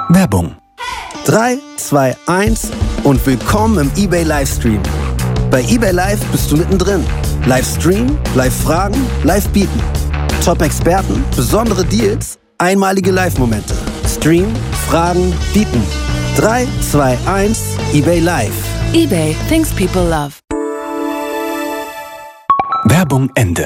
Werbung. 3, 2, 1 und willkommen im eBay Livestream. Bei eBay Live bist du mittendrin. Live streamen, live fragen, live bieten. Top-Experten, besondere Deals, einmalige Live-Momente. Streamen, fragen, bieten. 3, 2, 1, eBay Live. eBay, things people love. Werbung Ende.